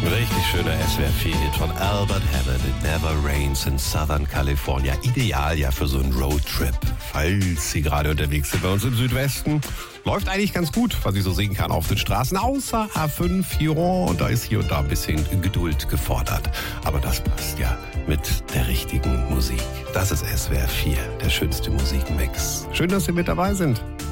Richtig schöner SWR4-Hit von Albert Hammond, It Never Rains in Southern California. Ideal ja für so einen Roadtrip. Falls Sie gerade unterwegs sind bei uns im Südwesten. Läuft eigentlich ganz gut, was ich so sehen kann auf den Straßen. Außer A5 Giron. Und da ist hier und da ein bisschen Geduld gefordert. Aber das passt ja mit der richtigen Musik. Das ist SWR4, der schönste Musikmix. Schön, dass Sie mit dabei sind.